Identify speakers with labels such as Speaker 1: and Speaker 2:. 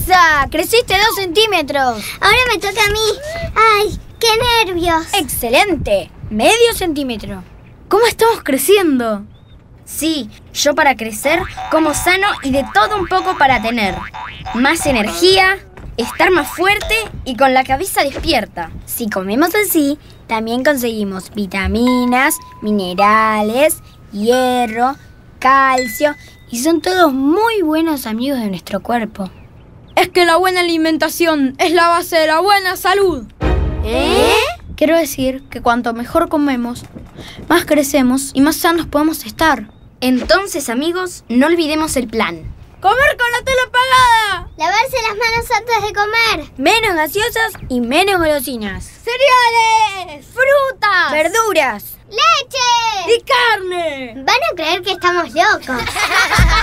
Speaker 1: ¡Esa! ¡Creciste 2 centímetros!
Speaker 2: Ahora me toca a mí. ¡Ay, qué nervios!
Speaker 1: ¡Excelente! ¡Medio centímetro!
Speaker 3: ¿Cómo estamos creciendo?
Speaker 4: Sí, yo para crecer como sano y de todo un poco para tener más energía, estar más fuerte y con la cabeza despierta.
Speaker 1: Si comemos así, también conseguimos vitaminas, minerales, hierro, calcio y son todos muy buenos amigos de nuestro cuerpo.
Speaker 3: Es que la buena alimentación es la base de la buena salud. Quiero decir que cuanto mejor comemos, más crecemos y más sanos podemos estar.
Speaker 4: Entonces, amigos, no olvidemos el plan.
Speaker 3: ¡Comer con la tele apagada!
Speaker 2: Lavarse las manos antes de comer.
Speaker 1: Menos gaseosas y menos golosinas.
Speaker 3: ¡Cereales!
Speaker 1: ¡Frutas! ¡Verduras!
Speaker 2: ¡Leche!
Speaker 3: ¡Y carne!
Speaker 2: Van a creer que estamos locos.